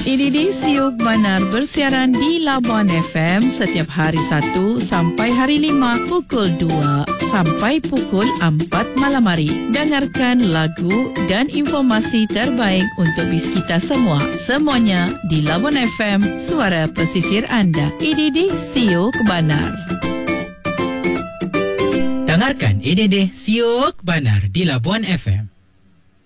Ini di Siok Banar bersiaran di Labuan FM setiap hari 1 sampai hari 5 pukul 2 sampai pukul 4 malam hari. Dengarkan lagu dan informasi terbaik untuk bis kita semua. Semuanya di Labuan FM, suara pesisir anda. Ini di Siok Banar. Dengarkan ini di Siok Banar di Labuan FM.